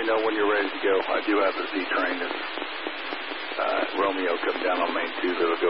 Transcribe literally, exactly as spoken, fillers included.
know when you're ready to go. I do have a Z train. It's uh, Romeo coming down on Main two that'll go